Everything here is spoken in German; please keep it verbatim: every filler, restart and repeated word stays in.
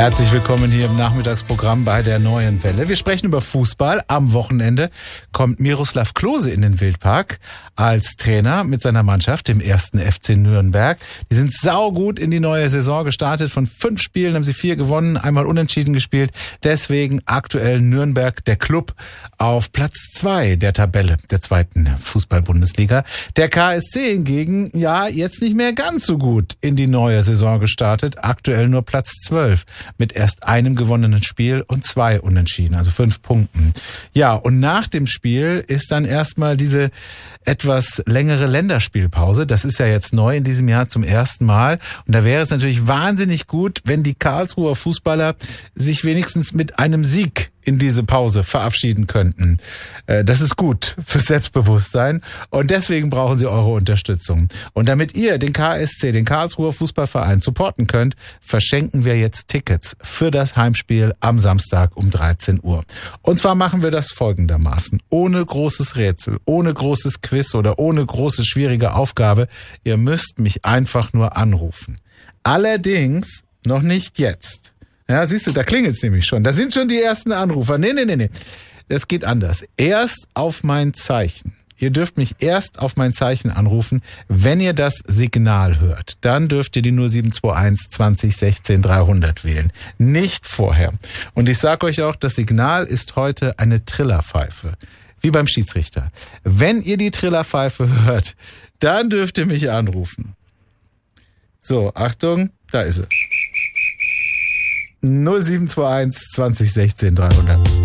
Herzlich willkommen hier im Nachmittagsprogramm bei der Neuen Welle. Wir sprechen über Fußball. Am Wochenende kommt Miroslav Klose in den Wildpark als Trainer mit seiner Mannschaft, dem ersten F C Nürnberg. Die sind saugut in die neue Saison gestartet. Von fünf Spielen haben sie vier gewonnen, einmal unentschieden gespielt. Deswegen aktuell Nürnberg, der Club, auf Platz zwei der Tabelle der zweiten Fußball-Bundesliga. Der K S C hingegen, ja, jetzt nicht mehr ganz so gut in die neue Saison gestartet. Aktuell nur Platz zwölf. Mit erst einem gewonnenen Spiel und zwei Unentschieden, also fünf Punkten. Ja, und nach dem Spiel ist dann erstmal diese etwas längere Länderspielpause. Das ist ja jetzt neu in diesem Jahr zum ersten Mal. Und da wäre es natürlich wahnsinnig gut, wenn die Karlsruher Fußballer sich wenigstens mit einem Sieg in diese Pause verabschieden könnten. Das ist gut fürs Selbstbewusstsein und deswegen brauchen sie eure Unterstützung. Und damit ihr den K S C, den Karlsruher Fußballverein, supporten könnt, verschenken wir jetzt Tickets für das Heimspiel am Samstag um dreizehn Uhr. Und zwar machen wir das folgendermaßen. Ohne großes Rätsel, ohne großes Quiz oder ohne große schwierige Aufgabe. Ihr müsst mich einfach nur anrufen. Allerdings noch nicht jetzt. Ja, siehst du, da klingelt's nämlich schon. Da sind schon die ersten Anrufer. Nee, nee, nee, nee. Das geht anders. Erst auf mein Zeichen. Ihr dürft mich erst auf mein Zeichen anrufen, wenn ihr das Signal hört. Dann dürft ihr die null sieben zwei eins zwanzig sechzehn dreihundert wählen. Nicht vorher. Und ich sag euch auch, das Signal ist heute eine Trillerpfeife. Wie beim Schiedsrichter. Wenn ihr die Trillerpfeife hört, dann dürft ihr mich anrufen. So, Achtung, da ist es. null sieben zwei eins zwanzig sechzehn dreihundert.